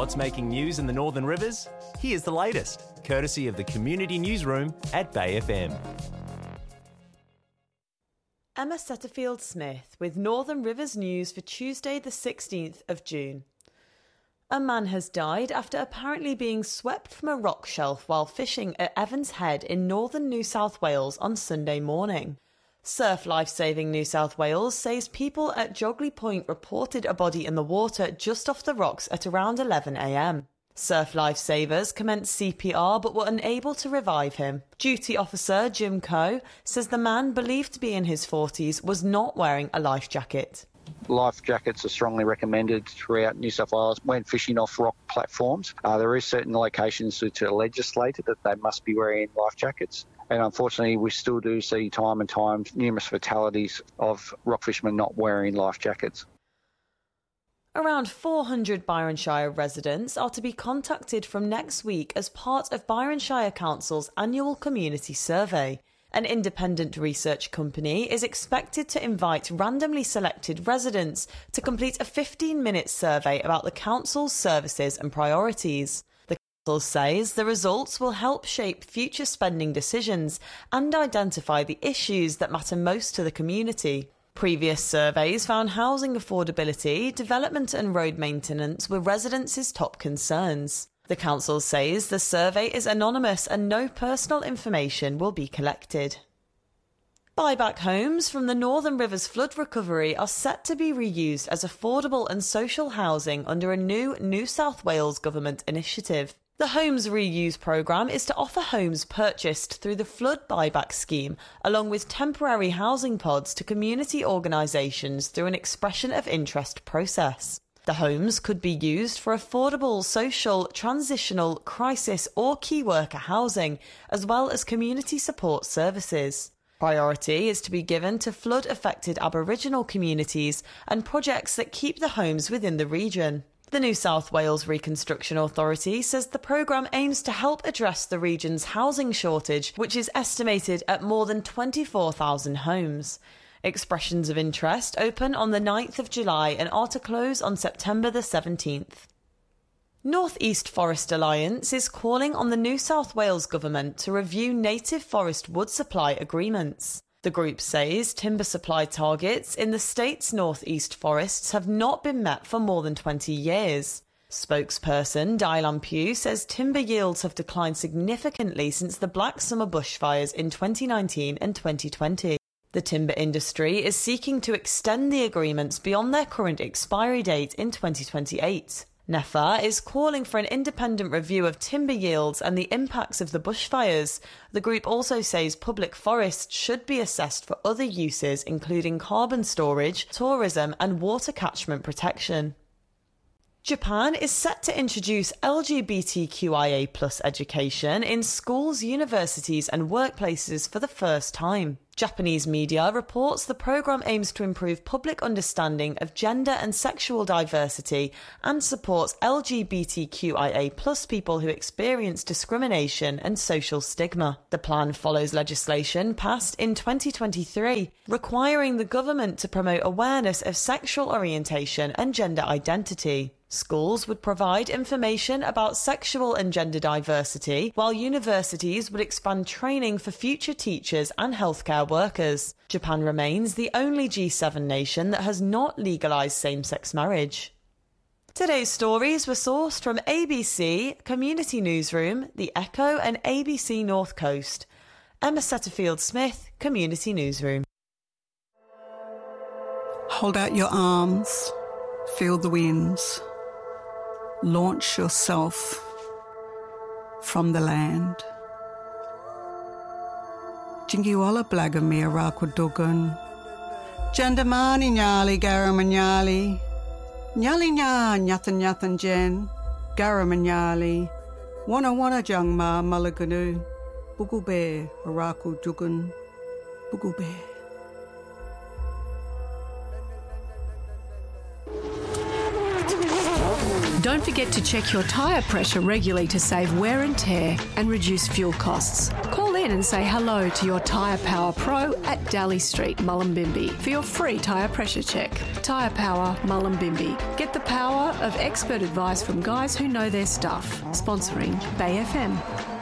what's making news in the Northern Rivers? Here's the latest, courtesy of the Community Newsroom at Bay FM. Emma Setterfield-Smith with Northern Rivers News for Tuesday the 16th of June. A man has died after apparently being swept from a rock shelf while fishing at Evans Head in northern New South Wales on Sunday morning. Surf Lifesaving New South Wales says people at Jogley Point reported a body in the water just off the rocks at around 11 a.m. Surf Lifesavers commenced CPR but were unable to revive him. Duty officer Jim Coe says the man, believed to be in his 40s, was not wearing a life jacket. Life jackets are strongly recommended throughout New South Wales when fishing off rock platforms. There is certain locations which are legislated that they must be wearing life jackets. And unfortunately, we still do see time and time numerous fatalities of rock fishermen not wearing life jackets. Around 400 Byron Shire residents are to be contacted from next week as part of Byron Shire Council's annual community survey. An independent research company is expected to invite randomly selected residents to complete a 15-minute survey about the council's services and priorities. The council says the results will help shape future spending decisions and identify the issues that matter most to the community. Previous surveys found housing affordability, development and road maintenance were residents' top concerns. The council says the survey is anonymous and no personal information will be collected. Buyback homes from the Northern Rivers flood recovery are set to be reused as affordable and social housing under a new New South Wales government initiative. The Homes Reuse programme is to offer homes purchased through the flood buyback scheme, along with temporary housing pods to community organisations through an expression of interest process. The homes could be used for affordable, social, transitional, crisis or key worker housing, as well as community support services. Priority is to be given to flood-affected Aboriginal communities and projects that keep the homes within the region. The New South Wales Reconstruction Authority says the programme aims to help address the region's housing shortage, which is estimated at more than 24,000 homes. Expressions of interest open on the 9th of July and are to close on September the 17th. North East Forest Alliance is calling on the New South Wales Government to review native forest wood supply agreements. The group says timber supply targets in the state's northeast forests have not been met for more than 20 years. Spokesperson Dylan Pugh says timber yields have declined significantly since the Black Summer bushfires in 2019 and 2020. The timber industry is seeking to extend the agreements beyond their current expiry date in 2028. NEFA is calling for an independent review of timber yields and the impacts of the bushfires. The group also says public forests should be assessed for other uses, including carbon storage, tourism and water catchment protection. Japan is set to introduce LGBTQIA+ education in schools, universities and workplaces for the first time. Japanese media reports the programme aims to improve public understanding of gender and sexual diversity and supports LGBTQIA+ people who experience discrimination and social stigma. The plan follows legislation passed in 2023, requiring the government to promote awareness of sexual orientation and gender identity. Schools would provide information about sexual and gender diversity, while universities would expand training for future teachers and healthcare workers. Japan remains the only G7 nation that has not legalised same-sex marriage. Today's stories were sourced from ABC, Community Newsroom, The Echo and ABC North Coast. Emma Setterfield-Smith, Community Newsroom. Hold out your arms, feel the winds. Launch yourself from the land. Jingiwala blagamir rakudugun. Jandamani nyali garamanyali. Nyali nya nyathan nyathan jen. Garamanyali. Wana jangma malaganu. Bugube rakudugun. Bugube. Don't forget to check your tyre pressure regularly to save wear and tear and reduce fuel costs. Call in and say hello to your Tyre Power Pro at Daly Street, Mullumbimby for your free tyre pressure check. Tyre Power, Mullumbimby. Get the power of expert advice from guys who know their stuff. Sponsoring Bay FM.